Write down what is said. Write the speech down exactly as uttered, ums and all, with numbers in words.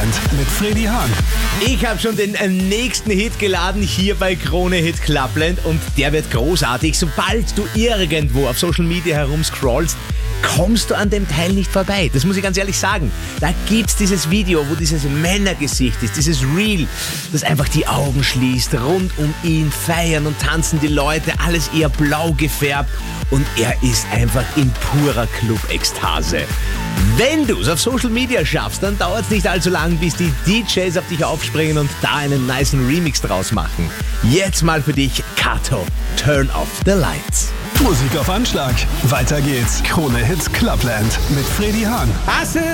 Mit Freddy Hahn. Ich habe schon den äh, nächsten Hit geladen hier bei Krone Hit Clubland und der wird großartig. Sobald du irgendwo auf Social Media herumscrollst, kommst du an dem Teil nicht vorbei. Das muss ich ganz ehrlich sagen. Da gibt's dieses Video, wo dieses Männergesicht ist, dieses Reel, das einfach die Augen schließt. Rund um ihn feiern und tanzen die Leute, alles eher blau gefärbt und er ist einfach in purer Club-Ekstase. Wenn du es auf Social Media schaffst, dann dauert es nicht allzu lang, bis die D Js auf dich aufspringen und da einen nicen Remix draus machen. Jetzt mal für dich, Kato, Turn Off the Lights. Musik auf Anschlag. Weiter geht's. Krone Hit Clubland mit Freddy Hahn. Hasse!